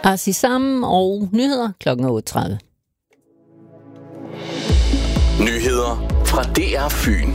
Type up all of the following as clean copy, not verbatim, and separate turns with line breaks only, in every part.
Arsi sammen og nyheder kl. 8:30.
Nyheder fra DR Fyn.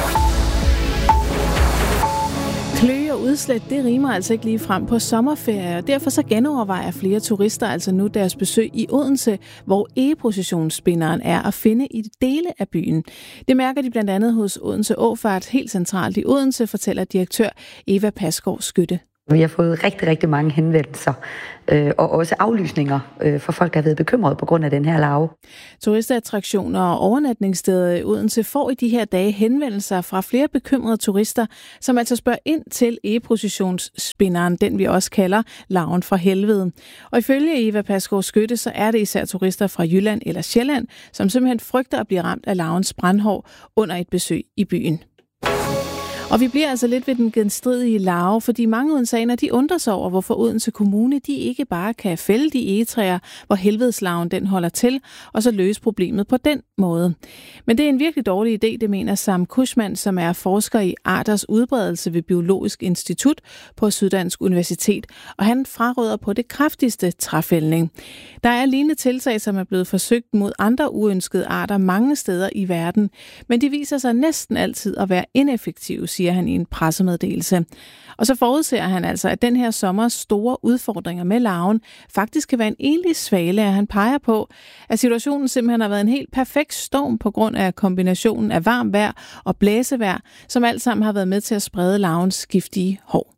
Kløe og udslæt, det rimer altså ikke lige frem på sommerferie, og derfor så genovervejer flere turister altså nu deres besøg i Odense, hvor egeprocessionsspinderen er at finde i dele af byen. Det mærker de blandt andet hos Odense Åfart, helt centralt i Odense, fortæller direktør Eva Pasgaard Skytte.
Vi har fået rigtig, rigtig mange henvendelser og også aflysninger for folk, der har været bekymrede på grund af den her larve.
Turistattraktioner og overnatningssteder i Odense får i de her dage henvendelser fra flere bekymrede turister, som altså spørger ind til egeprocessionsspinderen, den vi også kalder larven fra helvede. Og ifølge Eva Pasgaard Skytte, så er det især turister fra Jylland eller Sjælland, som simpelthen frygter at blive ramt af larvens brandhår under et besøg i byen. Og vi bliver altså lidt ved den genstridige larve, fordi mange odenseanere, de undrer sig over, hvorfor Odense Kommune de ikke bare kan fælde de egetræer, hvor helvedeslarven den holder til, og så løse problemet på den måde. Men det er en virkelig dårlig idé, det mener Sam Kuschmann, som er forsker i arters udbredelse ved Biologisk Institut på Syddansk Universitet, og han fraråder på det kraftigste træfældning. Der er lignende tiltag, som er blevet forsøgt mod andre uønskede arter mange steder i verden, men de viser sig næsten altid at være ineffektive, siger han i en pressemeddelelse. Og så forudser han altså, at den her sommers store udfordringer med larven faktisk kan være en enlig svale, at han peger på, at situationen simpelthen har været en helt perfekt storm på grund af kombinationen af varmt vejr og blæsevejr, som alt sammen har været med til at sprede larvens giftige hår.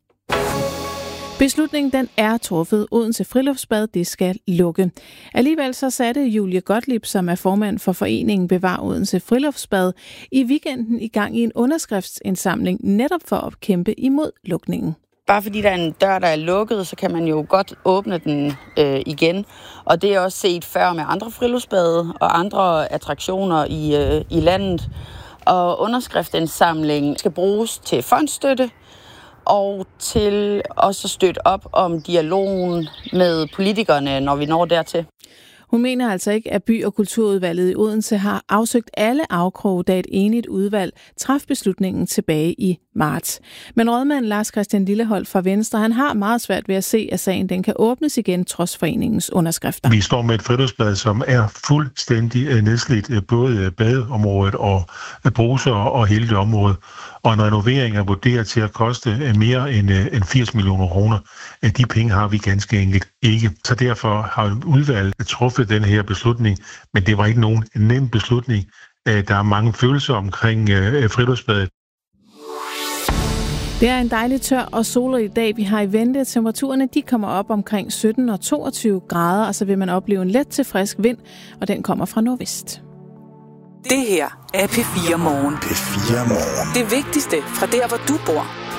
Beslutningen den er truffet. Odense Friluftsbad, det skal lukke. Alligevel så satte Julie Gottlieb, som er formand for foreningen Bevar Odense Friluftsbad, i weekenden i gang i en underskriftsindsamling netop for at kæmpe imod lukningen.
Bare fordi der er en dør, der er lukket, så kan man jo godt åbne den igen. Og det er også set før med andre friluftsbade og andre attraktioner i landet. Og underskriftsindsamling skal bruges til fondsstøtte, og til også at støtte op om dialogen med politikerne, når vi når dertil.
Hun mener altså ikke, at By- og Kulturudvalget i Odense har afsøgt alle afkroge, da et enigt udvalg traf beslutningen tilbage i marts. Men rådmand Lars Christian Lilleholt fra Venstre, han har meget svært ved at se, at sagen den kan åbnes igen trods foreningens underskrifter.
Vi står med et friluftsbad, som er fuldstændig nedslidt, både badeområdet og bruser og hele det område. Og en renovering er vurderet til at koste mere end 80 millioner kroner. De penge har vi ganske enkelt ikke. Så derfor har udvalget truffet den her beslutning, men det var ikke nogen nem beslutning. Der er mange følelser omkring friluftsbadet.
Det er en dejlig tør og solig dag, vi har i vente. Temperaturerne de kommer op omkring 17 og 22 grader, og så vil man opleve en let til frisk vind, og den kommer fra nordvest.
Det her er P4 Morgen.
P4 Morgen.
Det vigtigste fra der, hvor du bor.